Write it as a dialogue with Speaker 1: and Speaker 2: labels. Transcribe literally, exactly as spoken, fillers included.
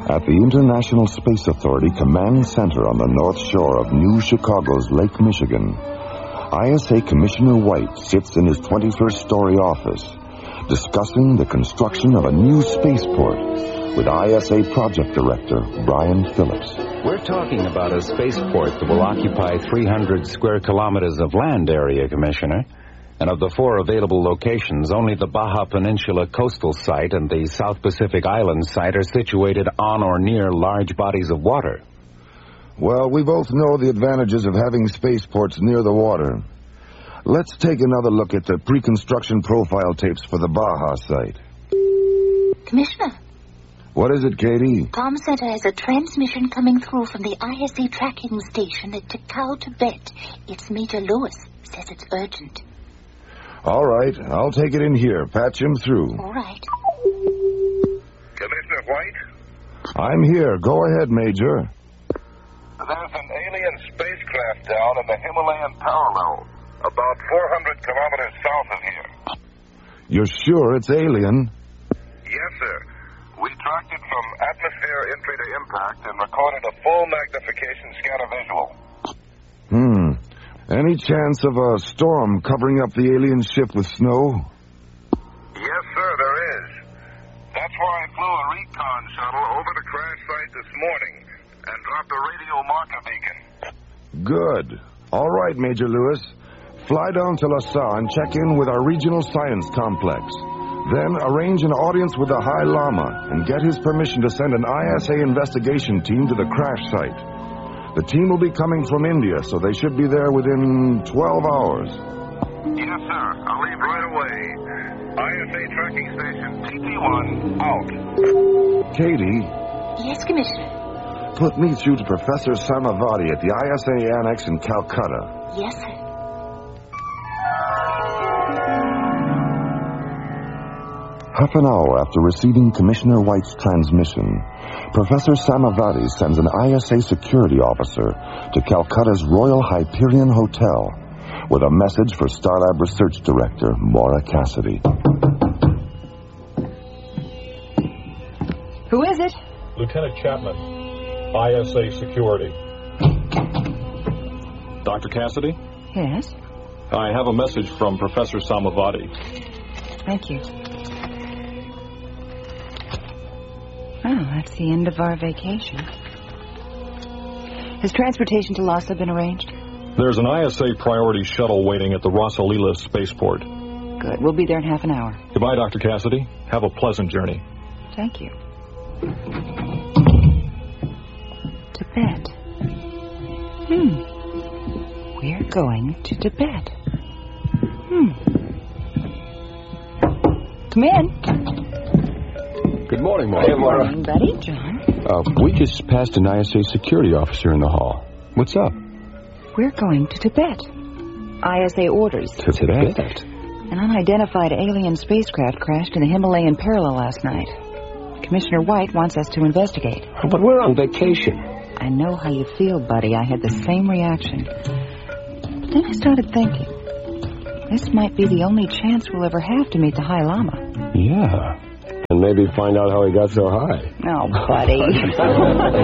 Speaker 1: At the International Space Authority Command Center on the North Shore of New Chicago's Lake Michigan, I S A Commissioner White sits in his twenty-first story office discussing the construction of a new spaceport with I S A Project Director Brian Phillips.
Speaker 2: We're talking about a spaceport that will occupy three hundred square kilometers of land area, Commissioner. And of the four available locations, only the Baja Peninsula coastal site and the South Pacific Island site are situated on or near large bodies of water.
Speaker 1: Well, we both know the advantages of having spaceports near the water. Let's take another look at the pre-construction profile tapes for the Baja site.
Speaker 3: Commissioner.
Speaker 1: What is it, Katie?
Speaker 3: Com Center has a transmission coming through from the I S A tracking station at Tikal, Tibet. It's Major Lewis. Says it's urgent.
Speaker 1: All right, I'll take it in here. Patch him through.
Speaker 3: All right.
Speaker 4: Commissioner White?
Speaker 1: I'm here. Go ahead, Major.
Speaker 4: There's an alien spacecraft down in the Himalayan parallel, about four hundred kilometers south of here.
Speaker 1: You're sure it's alien?
Speaker 4: Yes, sir. We tracked it from atmosphere entry to impact and recorded a full magnification scanner visual.
Speaker 1: Hmm. Any chance of a storm covering up the alien ship with snow?
Speaker 4: Yes, sir, there is. That's why I flew a recon shuttle over the crash site this morning and dropped a radio marker beacon.
Speaker 1: Good. All right, Major Lewis. Fly down to LaSalle and check in with our regional science complex. Then arrange an audience with the High Lama and get his permission to send an I S A investigation team to the crash site. The team will be coming from India, so they should be there within twelve hours.
Speaker 4: Yes, sir. I'll leave right away. I S A tracking station T T one out.
Speaker 1: Katie?
Speaker 3: Yes, Commissioner.
Speaker 1: Put me through to Professor Samavati at the I S A Annex in Calcutta.
Speaker 3: Yes, sir.
Speaker 1: Half an hour after receiving Commissioner White's transmission, Professor Samavati sends an I S A security officer to Calcutta's Royal Hyperion Hotel with a message for Starlab Research Director Maura Cassidy.
Speaker 5: Who is it?
Speaker 6: Lieutenant Chapman, I S A Security. Doctor Cassidy?
Speaker 5: Yes?
Speaker 6: I have a message from Professor Samavati.
Speaker 5: Thank you. Oh, that's the end of our vacation. Has transportation to Lhasa been arranged?
Speaker 6: There's an I S A priority shuttle waiting at the Rasalila spaceport.
Speaker 5: Good. We'll be there in half an hour.
Speaker 6: Goodbye, Doctor Cassidy. Have a pleasant journey.
Speaker 5: Thank you. Tibet. Hmm. We're going to Tibet. Hmm. Come in.
Speaker 7: Good morning, Maura.
Speaker 5: Good morning, buddy. John.
Speaker 7: Uh, we just passed an I S A security officer in the hall. What's up?
Speaker 5: We're going to Tibet. I S A orders.
Speaker 7: To Tibet? Tibet?
Speaker 5: An unidentified alien spacecraft crashed in the Himalayan parallel last night. Commissioner White wants us to investigate.
Speaker 7: But we're on vacation.
Speaker 5: I know how you feel, buddy. I had the same reaction. But then I started thinking, this might be the only chance we'll ever have to meet the High Lama.
Speaker 7: Yeah. And maybe find out how he got so high.
Speaker 5: Oh, buddy.